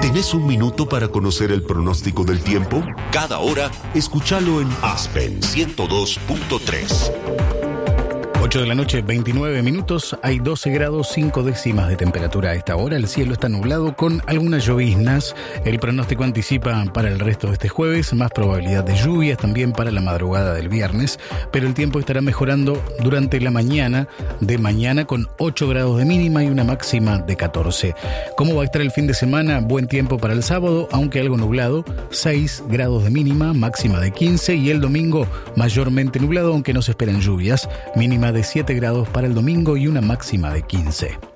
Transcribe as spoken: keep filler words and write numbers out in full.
¿Tenés un minuto para conocer el pronóstico del tiempo? Cada hora, escúchalo en Aspen ciento dos punto tres. ocho de la noche, veintinueve minutos, hay doce grados cinco décimas de temperatura a esta hora. El cielo está nublado con algunas lloviznas. El pronóstico anticipa para el resto de este jueves más probabilidad de lluvias, también para la madrugada del viernes, pero el tiempo estará mejorando durante la mañana de mañana con ocho grados de mínima y una máxima de catorce. ¿Cómo va a estar el fin de semana? Buen tiempo para el sábado, aunque algo nublado, seis grados de mínima, máxima de quince, y el domingo mayormente nublado, aunque no se esperan lluvias, mínima de siete grados para el domingo y una máxima de quince.